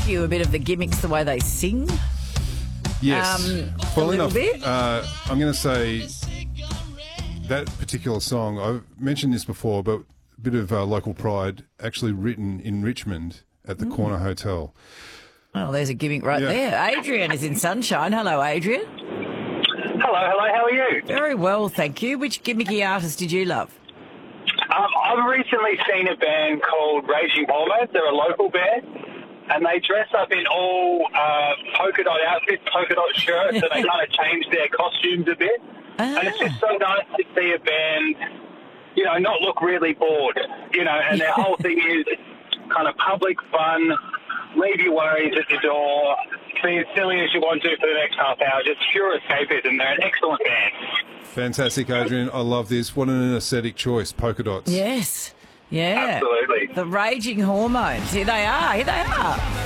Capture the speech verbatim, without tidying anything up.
ask you a bit of the gimmicks, the way they sing? Yes. Um, Well a little enough. bit? Uh, I'm going to say that particular song, I've mentioned this before, but a bit of uh, local pride, actually written in Richmond at the Corner Hotel. Oh, there's a gimmick right Yeah. there. Adrian is in Sunshine. Hello, Adrian. Hello, hello, how are you? Very well, thank you. Which gimmicky artist did you love? Um, I've recently seen a band called Raging Hormones. They're a local band, and they dress up in all uh, polka dot outfits, polka dot shirts, and they kind of change their costumes a bit. Ah. And it's just so nice to see a band, you know, not look really bored, you know, and their whole thing is kind of public fun, leave your worries at the door, be as silly as you want to for the next half hour, just pure escapism. They're an excellent band. Fantastic, Adrian. I love this. What an aesthetic choice, polka dots. Yes. Yeah. Absolutely. The Raging Hormones. Here they are. Here they are.